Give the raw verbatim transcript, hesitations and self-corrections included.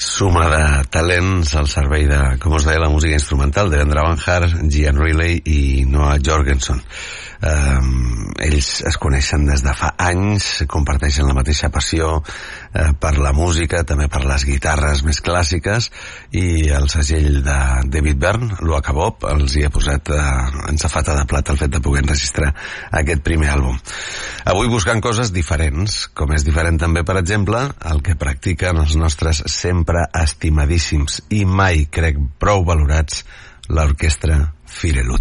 Suma de talents al servei de, com us deia, la música instrumental de Andra Van Hart, Gian Riley i Noah Jorgensen. Um, ells es coneixen des de fa anys, comparteixen la mateixa passió uh, per la música, també per les guitarres més clàssiques, i el segell de David Byrne, l'Uaca Bob, els hi ha posat uh, en safata de plata el fet de poder enregistrar aquest primer àlbum. Avui buscant coses diferents, com és diferent també, per exemple, el que practiquen els nostres sempre estimadíssims i mai, crec, prou valorats, l'orquestra Firelut.